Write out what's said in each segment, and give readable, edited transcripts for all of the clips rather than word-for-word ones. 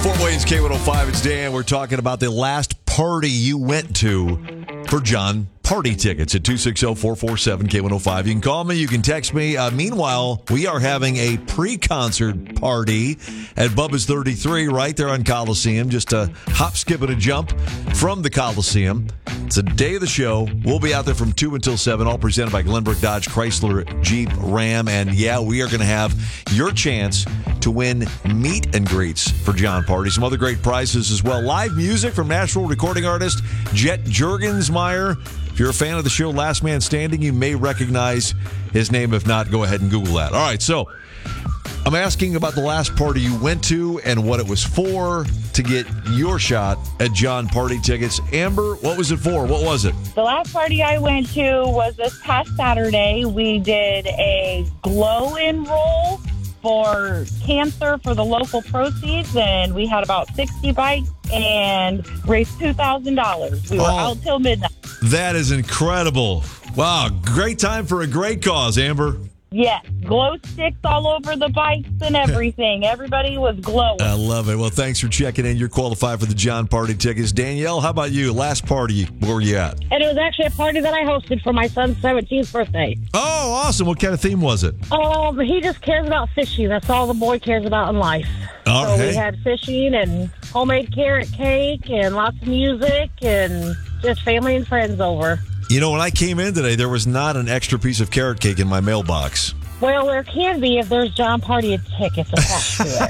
Fort Wayne's K105, it's Dan. We're talking about the last party you went to for John Party tickets at 260-447-K105. You can call me, you can text me. Meanwhile, we are having a pre-concert party at Bubba's 33 right there on Coliseum. Just a hop, skip, and a jump from the Coliseum. It's a day of the show. We'll be out there from 2 until 7, all presented by Glenbrook Dodge, Chrysler, Jeep, Ram. And yeah, we are going to have your chance to win meet and greets for John Party. Some other great prizes as well. Live music from Nashville recording artist Jet Jurgensmeyer. If you're a fan of the show Last Man Standing, you may recognize his name. If not, go ahead and Google that. All right, so I'm asking about the last party you went to and what it was for to get your shot at John Party tickets. Amber, what was it for? What was it? The last party I went to was this past Saturday. We did a glow enroll for cancer for the local proceeds, and we had about 60 bikes and raised $2,000. We were out till midnight. That is incredible. Wow, great time for a great cause, Amber. Yes, glow sticks all over the bikes and everything. Everybody was glowing. I love it. Well, thanks for checking in. You're qualified for the John Party tickets. Danielle, how about you? Last party, where were you at? And it was actually a party that I hosted for my son's 17th birthday. Oh, awesome. What kind of theme was it? He just cares about fishing. That's all the boy cares about in life. So we had fishing and homemade carrot cake and lots of music and just family and friends over. You know, when I came in today, there was not an extra piece of carrot cake in my mailbox. Well, there can be if there's John Party tickets attached to it.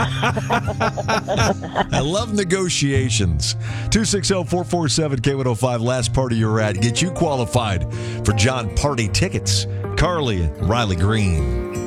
I love negotiations. 260-447-K105, last party you're at. Get you qualified for John Party tickets. Carly and Riley Green.